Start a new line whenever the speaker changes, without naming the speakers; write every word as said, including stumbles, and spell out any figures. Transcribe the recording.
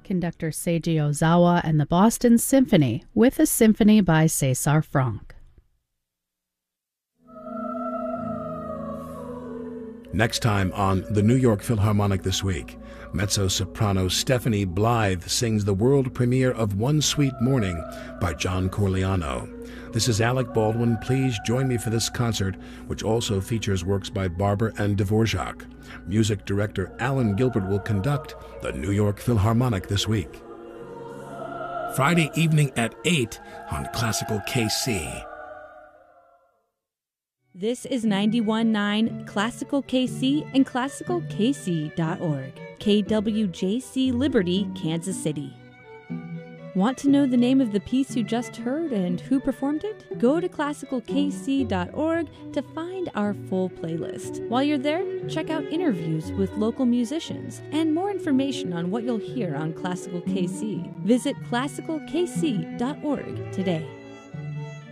Conductor Seiji Ozawa and the Boston Symphony with a symphony by César Franck.
Next time on the New York Philharmonic This Week, mezzo-soprano Stephanie Blythe sings the world premiere of One Sweet Morning by John Corigliano. This is Alec Baldwin. Please join me for this concert, which also features works by Barber and Dvorak. Music director Alan Gilbert will conduct the New York Philharmonic This Week. Friday evening at eight on Classical K C.
This is ninety-one point nine Classical K C and classical k c dot org. K W J C Liberty, Kansas City. Want to know the name of the piece you just heard and who performed it? Go to classical k c dot org to find our full playlist. While you're there, check out interviews with local musicians and more information on what you'll hear on Classical K C. Visit classical k c dot org today.